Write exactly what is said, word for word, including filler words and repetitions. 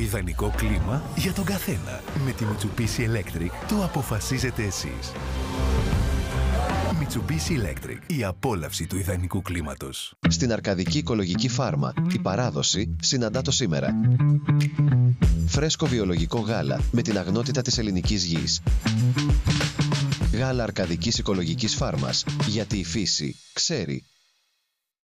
ιδανικό κλίμα για τον καθένα. Με τη Mitsubishi Electric το αποφασίζετε εσείς. Mitsubishi Electric. Η απόλαυση του ιδανικού κλίματος. Στην Αρκαδική Οικολογική Φάρμα, η παράδοση συναντά το σήμερα. Φρέσκο βιολογικό γάλα με την αγνότητα της ελληνικής γης. Γάλα Αρκαδικής Οικολογικής Φάρμας, γιατί η φύση ξέρει.